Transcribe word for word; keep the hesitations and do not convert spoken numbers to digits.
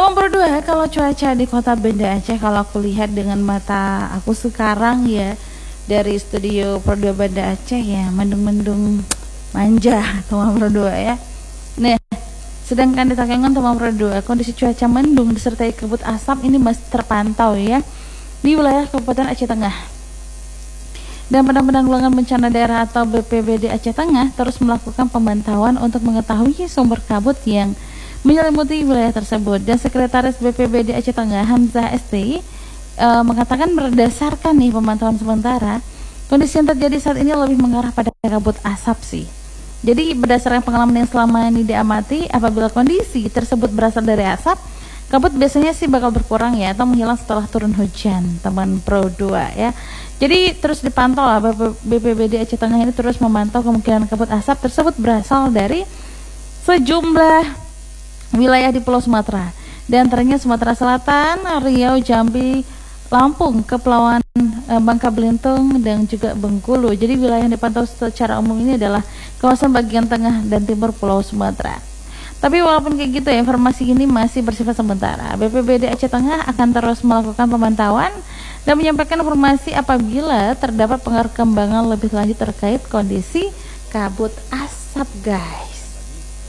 Teman berdua, kalau cuaca di kota Banda Aceh, kalau aku lihat dengan mata aku sekarang ya, dari studio Pro dua Banda Aceh ya, mendung-mendung manja teman berdua ya. Nah, sedangkan di Takengon teman berdua, kondisi cuaca mendung disertai kabut asap ini masih terpantau ya di wilayah Kabupaten Aceh Tengah. Dan Badan Penanggulangan Bencana Daerah atau B P B D Aceh Tengah terus melakukan pemantauan untuk mengetahui sumber kabut yang menyelimuti wilayah tersebut. Dan Sekretaris B P B D Aceh Tengah Hamzah S T I e, mengatakan berdasarkan nih pemantauan sementara, kondisi yang terjadi saat ini lebih mengarah pada kabut asap sih. Jadi berdasarkan pengalaman yang selama ini diamati, apabila kondisi tersebut berasal dari asap, kabut biasanya sih bakal berkurang ya atau menghilang setelah turun hujan, teman Pro dua ya. Jadi terus dipantau lah, B P B D Aceh Tengah ini terus memantau kemungkinan kabut asap tersebut berasal dari sejumlah wilayah di Pulau Sumatera, di antaranya Sumatera Selatan, Riau, Jambi, Lampung, Kepulauan e, Bangka Belitung, dan juga Bengkulu. Jadi wilayah yang dipantau secara umum ini adalah kawasan bagian tengah dan timur Pulau Sumatera. Tapi walaupun kayak gitu ya, informasi ini masih bersifat sementara. B P B D Aceh Tengah akan terus melakukan pemantauan dan menyampaikan informasi apabila terdapat perkembangan lebih lanjut terkait kondisi kabut asap, guys.